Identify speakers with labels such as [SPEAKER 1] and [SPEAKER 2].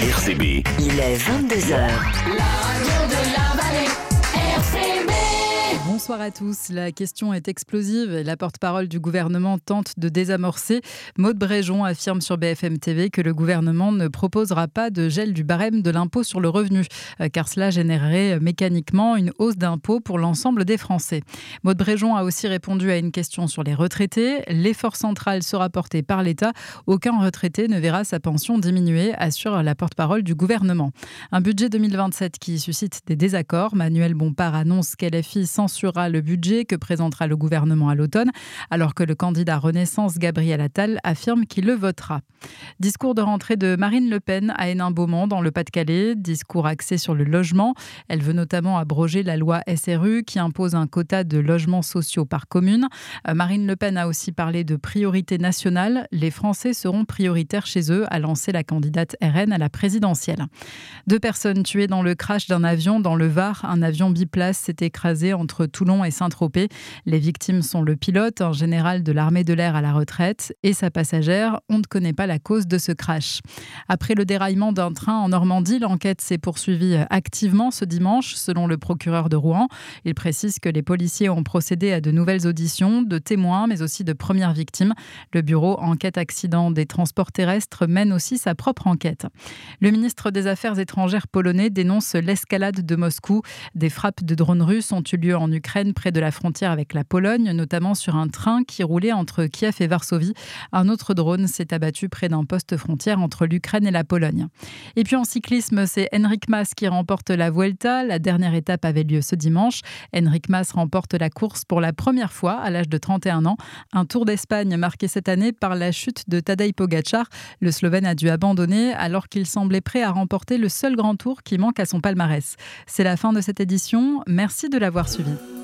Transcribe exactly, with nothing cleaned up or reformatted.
[SPEAKER 1] R C B.
[SPEAKER 2] Il est vingt-deux heures.
[SPEAKER 3] La radio de la vallée, R C B.
[SPEAKER 4] Bonsoir à tous. La question est explosive et la porte-parole du gouvernement tente de désamorcer. Maude Bréjon affirme sur B F M T V que le gouvernement ne proposera pas de gel du barème de l'impôt sur le revenu, car cela générerait mécaniquement une hausse d'impôt pour l'ensemble des Français. Maude Bréjon a aussi répondu à une question sur les retraités. L'effort central sera porté par l'État. Aucun retraité ne verra sa pension diminuer, assure la porte-parole du gouvernement. Un budget deux mille vingt-sept qui suscite des désaccords. Manuel Bompard annonce qu'L F I censurera le budget que présentera le gouvernement à l'automne, alors que le candidat Renaissance Gabriel Attal affirme qu'il le votera. Discours de rentrée de Marine Le Pen à Hénin-Beaumont dans le Pas-de-Calais, discours axé sur le logement. Elle veut notamment abroger la loi S R U qui impose un quota de logements sociaux par commune. Marine Le Pen a aussi parlé de priorité nationale. Les Français seront prioritaires chez eux, a lancé la candidate R N à la présidentielle. Deux personnes tuées dans le crash d'un avion dans le Var. Un avion biplace s'est écrasé entre Toulon et Saint-Tropez. Les victimes sont le pilote, un général de l'armée de l'air à la retraite, et sa passagère. On ne connaît pas la cause de ce crash. Après le déraillement d'un train en Normandie, l'enquête s'est poursuivie activement ce dimanche, selon le procureur de Rouen. Il précise que les policiers ont procédé à de nouvelles auditions de témoins, mais aussi de premières victimes. Le bureau enquête accident des transports terrestres mène aussi sa propre enquête. Le ministre des Affaires étrangères polonais dénonce l'escalade de Moscou. Des frappes de drones russes ont eu lieu en Ukraine, près de la frontière avec la Pologne, notamment sur un train qui roulait entre Kiev et Varsovie. Un autre drone s'est abattu près d'un poste frontière entre l'Ukraine et la Pologne. Et puis en cyclisme, c'est Enric Mas qui remporte la Vuelta. La dernière étape avait lieu ce dimanche. Enric Mas remporte la course pour la première fois à l'âge de trente et un ans. Un Tour d'Espagne marqué cette année par la chute de Tadej Pogačar. Le Slovène a dû abandonner alors qu'il semblait prêt à remporter le seul grand tour qui manque à son palmarès. C'est la fin de cette édition. Merci de l'avoir suivi.